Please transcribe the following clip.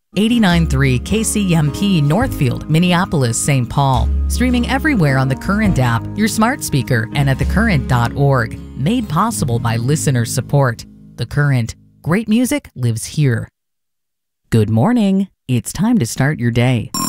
89.3 KCMP Northfield, Minneapolis, St. Paul. Streaming everywhere on the Current app, your smart speaker, and at thecurrent.org. Made possible by listener support. The Current. Great music lives here. Good morning. It's time to start your day.